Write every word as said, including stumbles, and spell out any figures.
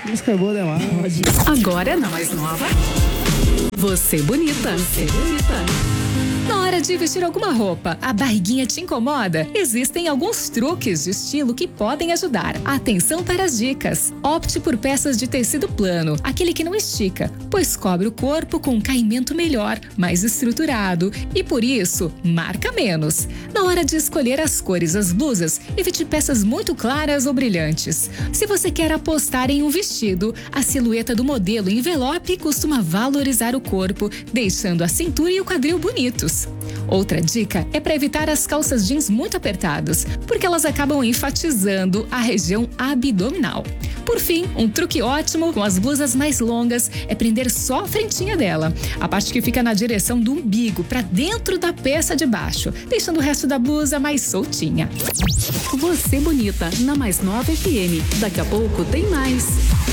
Música é boa demais. Agora na mais nova. Você bonita. Você bonita. Na hora de vestir alguma roupa, a barriguinha te incomoda? Existem alguns truques de estilo que podem ajudar. Atenção para as dicas. Opte por peças de tecido plano, aquele que não estica, pois cobre o corpo com um caimento melhor, mais estruturado e, por isso, marca menos. Na hora de escolher as cores das blusas, evite peças muito claras ou brilhantes. Se você quer apostar em um vestido, a silhueta do modelo envelope costuma valorizar o corpo, deixando a cintura e o quadril bonitos. Outra dica é para evitar as calças jeans muito apertadas, porque elas acabam enfatizando a região abdominal. Por fim, um truque ótimo com as blusas mais longas é prender só a frentinha dela, a parte que fica na direção do umbigo, para dentro da peça de baixo, deixando o resto da blusa mais soltinha. Você bonita, na Mais Nova F M. Daqui a pouco tem mais.